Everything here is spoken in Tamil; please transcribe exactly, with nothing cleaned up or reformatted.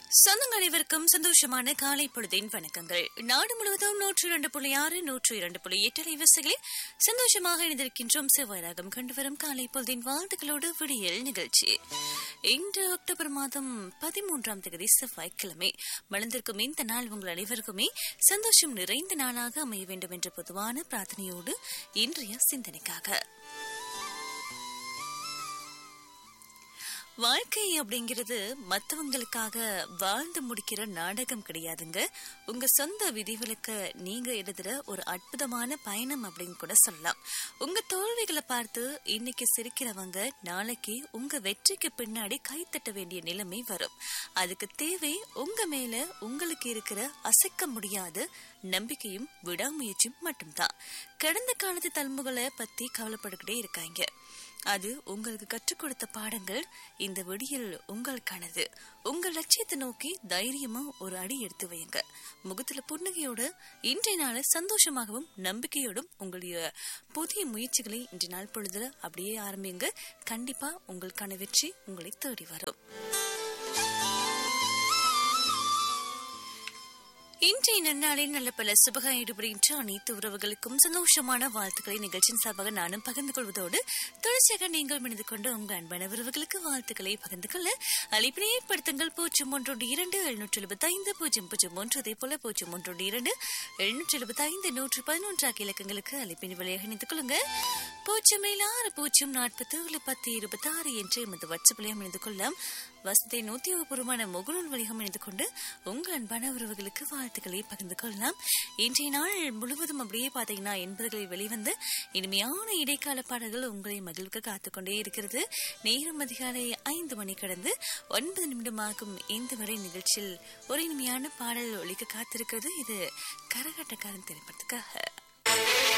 சொந்தங்கள் அனைவருக்கும் சந்தோஷமான காலை பொழுதின் வணக்கங்கள். நாடு முழுவதும் நூற்றி இரண்டு புள்ளி ஆறு நூற்றி இரண்டு புள்ளி எட்டு அலைவரிசைகளில் சந்தோஷமாக இணைந்திருக்கின்றோம். செவ்வாய்ராகம் கண்டுவரும் காலை பொழுதின் வாழ்த்துக்களோடு விடியல் நிகழ்ச்சி. இன்று அக்டோபர் மாதம் பதிமூன்றாம் தேதி செவ்வாய்க்கிழமை மலர்ந்திருக்கும் இந்த நாள் உங்கள் அனைவருக்குமே சந்தோஷம் நிறைந்த நாளாக அமைய வேண்டும் என்ற பொதுவான பிரார்த்தனையோடு இன்றைய சிந்தனைக்காக. வாழ்க்கை அப்படிங்கிறது மற்றவங்களுக்காக வாழ்ந்து முடிக்கிற நாடகம் கிடையாதுங்க. உங்க சொந்த விதிவிலக்க நீங்க எழுதுற ஒரு அற்புதமான பயணம் அப்படின்னு கூட சொல்லலாம். உங்க தோல்விகளை பார்த்து இன்னைக்கு சிரிக்கிறவங்க நாளைக்கு உங்க வெற்றிக்கு பின்னாடி கைத்தட்ட வேண்டிய நிலைமை வரும். அதுக்கு தேவை உங்க மேல உங்களுக்கு இருக்கிற அசைக்க முடியாத நம்பிக்கையும் விடாமுயற்சியும் மட்டும்தான். கடந்த காலத்து தழும்புகளை பத்தி கவலைப்பட்டுக்கிட்டே இருக்காங்க. அது உங்களுக்கு கற்றுக் கொடுத்த பாடங்கள். இந்த விடியல் உங்களுக்கானது. உங்கள் லட்சியத்தை நோக்கி தைரியமா ஒரு அடி எடுத்து வையுங்க. முகத்துல புன்னகையோட இன்றைய நாள சந்தோஷமாகவும் நம்பிக்கையோடும் உங்களுடைய புதிய முயற்சிகளை இன்றைய நாள் பொழுதுல அப்படியே ஆரம்பிங்க. கண்டிப்பா உங்களுக்கான வெற்றி உங்களை தேடி வரும். இன்றைய நன்னாளில் நல்ல பல சுபக ஈடுபடுகின்ற அனைத்து உறவுகளுக்கும் சந்தோஷமான வாழ்த்துக்களை நிகழ்ச்சியின் சார்பாக நானும் பகிர்ந்து கொள்வதோடு தொடர்ச்சியாக நீங்கள் மனித கொண்டு உங்கள் அன்பான உறவுகளுக்கு வாழ்த்துக்களை பகிர்ந்து கொள்ள அழைப்பினை ஏற்படுத்துங்கள். பூஜ்ஜியம் ஒன்றோடு இரண்டு எழுநூற்றி எழுபத்தி ஐந்து பூஜ்ஜியம் பூஜ்ஜியம் ஒன்று அதே போல பூஜ்ஜியம் ஒன்றோடு இரண்டு எழுநூற்றி எழுபத்தி ஐந்து நூற்று பதினொன்று ஆகிய இலக்கங்களுக்கு அழைப்பினை வழியாக இணைத்துக் கொள்ளுங்க. பூஜ்ஜியம் ஏழு ஆறு பூஜ்ஜியம் நாற்பத்தி ஏழு பத்து இருபத்தி ஆறு என்று எமது வாட்ஸ்அப்லையும் இணைந்து கொள்ளலாம். வசதி நூத்தியோகபூர்வமான முகநூல் வழிகம் இணைந்து கொண்டு உங்கள் அன்பான உறவுகளுக்கு வாழ்த்துக்களை பகிர்ந்து கொள்ளலாம். இன்றைய நாள் முழுவதும் அப்படியே பாத்தீங்கன்னா எண்பதுகளில் வெளிவந்த இனிமையான இடைக்கால பாடல்கள் உங்களை மகிழ்வுக்கு காத்துக்கொண்டே இருக்கிறது. நேரம் அதிகாலை ஐந்து மணி கடந்து ஒன்பது நிமிடமாகும் இந்த வரை நிகழ்ச்சியில் ஒரு இனிமையான பாடல் ஒலிக்க காத்திருக்கிறது. இது கரகாட்டக்காரன் திரைப்படத்துக்காக.